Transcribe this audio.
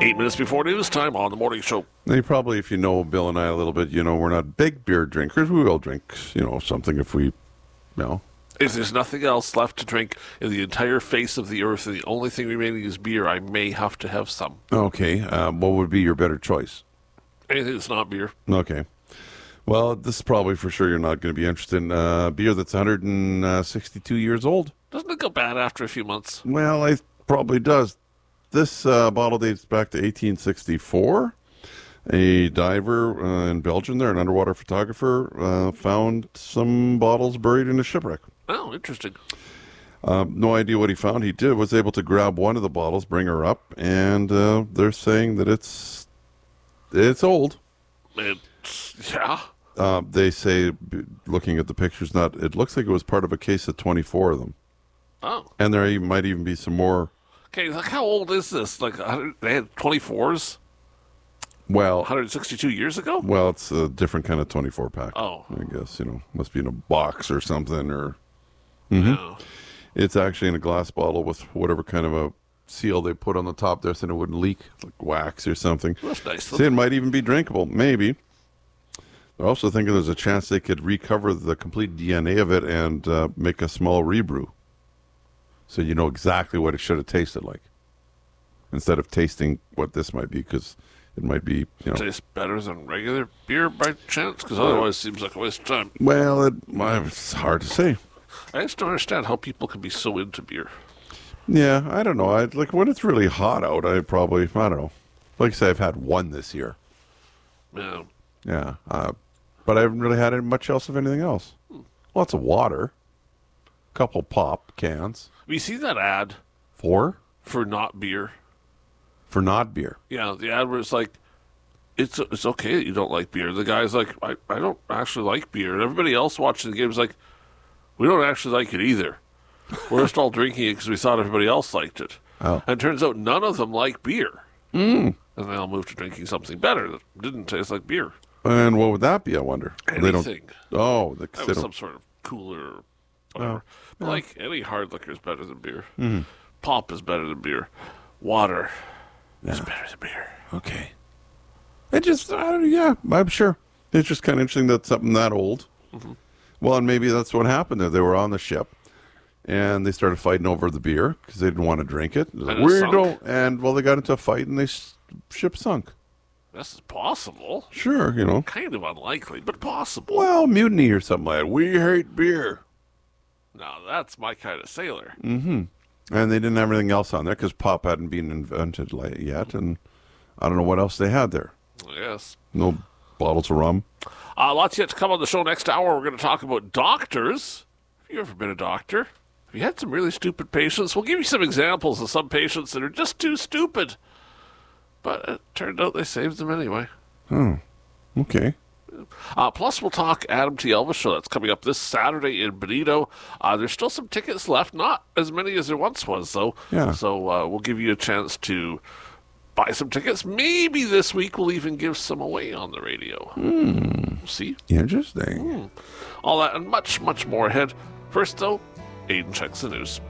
8 minutes before news time on the morning show. Now, you probably, if you know Bill and I a little bit, you know we're not big beer drinkers. We will drink, something if we, If there's nothing else left to drink in the entire face of the earth and the only thing remaining is beer, I may have to have some. Okay. What would be your better choice? Anything that's not beer. Okay. Well, this is probably for sure you're not going to be interested in beer that's 162 years old. Doesn't it go bad after a few months? Well, it probably does. This bottle dates back to 1864. A diver in Belgium there, an underwater photographer, found some bottles buried in a shipwreck. Oh, interesting. No idea what he found. He was able to grab one of the bottles, bring her up, and they're saying that it's old. Yeah. They say, looking at the pictures, it looks like it was part of a case of 24 of them. Oh. And there might even be some more. Okay, like how old is this? Like they had 24s? Well, 162 years ago? Well, it's a different kind of 24 pack. Oh. I guess, must be in a box or something or. No. It's actually in a glass bottle with whatever kind of a seal they put on the top there so it wouldn't leak, like wax or something. That's nice. See, it might even be drinkable, maybe. They're also thinking there's a chance they could recover the complete DNA of it and make a small rebrew. So you know exactly what it should have tasted like. Instead of tasting what this might be, because it might be, Tastes better than regular beer by chance? Because otherwise it seems like a waste of time. Well, it's hard to say. I just don't understand how people can be so into beer. Yeah, I don't know. Like when it's really hot out, I don't know. Like I say, I've had one this year. Yeah. Yeah. But I haven't really had much else of anything else. Lots of water. Couple pop cans. Have you seen that ad? For not beer. For not beer. Yeah, the ad where it's like, it's okay that you don't like beer. The guy's like, I don't actually like beer. And everybody else watching the game is like, we don't actually like it either. We're just all drinking it because we thought everybody else liked it. Oh. And it turns out none of them like beer. And they all moved to drinking something better that didn't taste like beer. And what would that be, I wonder? Anything. They Some sort of cooler or whatever. But like, any hard liquor is better than beer. Mm-hmm. Pop is better than beer. Water is better than beer. Okay. I'm sure. It's just kind of interesting that something that old. Mm-hmm. Well, and maybe that's what happened. They were on the ship, and they started fighting over the beer because they didn't want to drink it. And they got into a fight, and ship sunk. This is possible. Sure, Kind of unlikely, but possible. Well, mutiny or something like that. We hate beer. Now, that's my kind of sailor. Mm-hmm. And they didn't have anything else on there because pop hadn't been invented yet, and I don't know what else they had there. Yes. No bottles of rum. Lots yet to come on the show next hour. We're going to talk about doctors. Have you ever been a doctor? Have you had some really stupid patients? We'll give you some examples of some patients that are just too stupid. But it turned out they saved them anyway. Oh, okay. Plus, we'll talk Adam T. Elvis Show. That's coming up this Saturday in Benito. There's still some tickets left. Not as many as there once was, though. Yeah. So we'll give you a chance to buy some tickets. Maybe this week we'll even give some away on the radio. We'll see. Interesting. All that and much, much more ahead. First, though, Aiden checks the news.